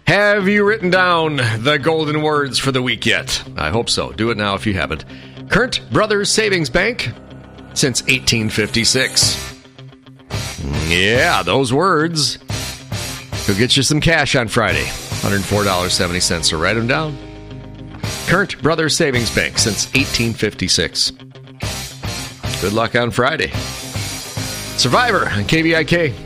Have you written down the golden words for the week yet? I hope so. Do it now if you haven't. Current Brothers Savings Bank since 1856. Yeah, those words. Go get you some cash on Friday. $104.70. So write them down. Current Brothers Savings Bank since 1856. Good luck on Friday. Survivor on KVIK.